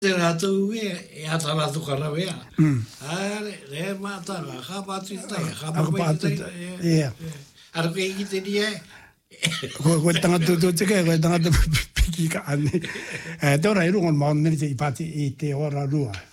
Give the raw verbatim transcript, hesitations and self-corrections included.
Tera tu e atara tu karawea. Are re mata la khapati tai khapati tai. Yeah. Are ke ki te e. Ko ko tanga tu tu te ke ko tanga tu piki ka ani. Eh dora iru ngon mon ni te ipati i te ora rua.